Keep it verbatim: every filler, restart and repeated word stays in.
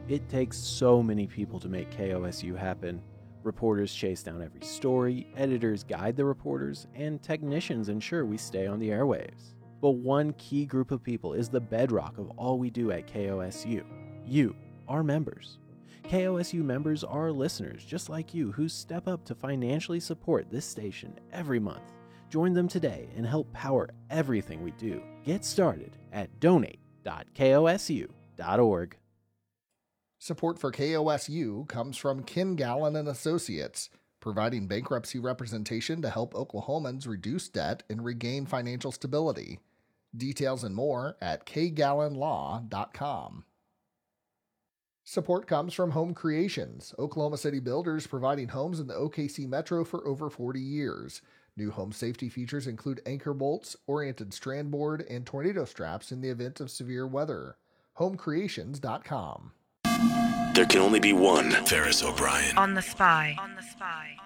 It takes so many people to make K O S U happen. Reporters chase down every story, editors guide the reporters, and technicians ensure we stay on the airwaves. But one key group of people is the bedrock of all we do at K O S U. You, our members. K O S U members are listeners just like you who step up to financially support this station every month. Join them today and help power everything we do. Get started at donate dot kosu dot org. Support for K O S U comes from Kingallen and Associates, providing bankruptcy representation to help Oklahomans reduce debt and regain financial stability. Details and more at k gallen law dot com. Support comes from Home Creations, Oklahoma City builders providing homes in the O K C Metro for over forty years. New home safety features include anchor bolts, oriented strand board, and tornado straps in the event of severe weather. home creations dot com. There can only be one Ferris O'Brien. On the Spy. On the Spy.